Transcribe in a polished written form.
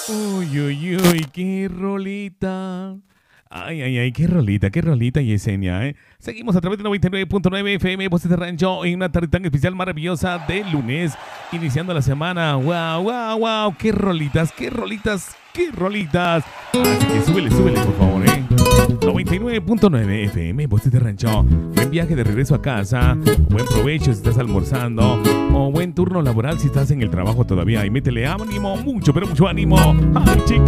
Uy, uy, uy, qué rolita. Ay, ay, ay, qué rolita, Yesenia, ¿eh? Seguimos a través de 99.9 FM, Voces de Rancho, en una tarde tan especial, maravillosa de lunes, iniciando la semana. ¡Wow, wow, wow! ¡Qué rolitas, qué rolitas, qué rolitas! Así que súbele, súbele, por favor, ¿eh? 99.9 FM, Voces de Rancho. Buen viaje de regreso a casa, buen provecho si estás almorzando, o buen turno laboral si estás en el trabajo todavía. Y métele ánimo, mucho, pero mucho ánimo. ¡Ay, chiqui!